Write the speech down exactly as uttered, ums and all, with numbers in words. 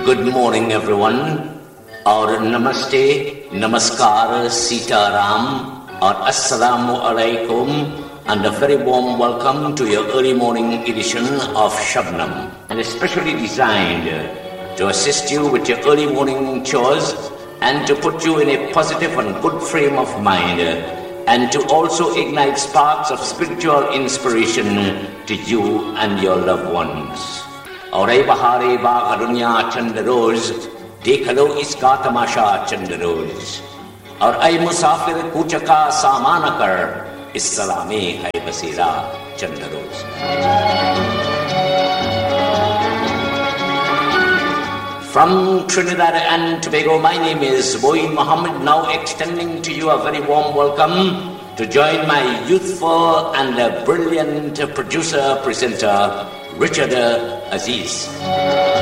Good morning, everyone. Or Namaste, Namaskar, Sitaram, or Assalamu Alaikum, and a very warm welcome to your early morning edition of Shabnam, and especially designed to assist you with your early morning chores and to put you in a positive and good frame of mind, and to also ignite sparks of spiritual inspiration to you and your loved ones. और ऐ बहारे बाग दुनिया चंद रोज देख लो इसका तमाशा चंद रोज और ऐ मुसाफिर कूच का सामान कर इस सलामे है बसेरा चंद रोज. From Trinidad and Tobago, my name is Moeen Mohammed, now extending to you a very warm welcome to join my youthful and brilliant producer presenter Richard Aziz.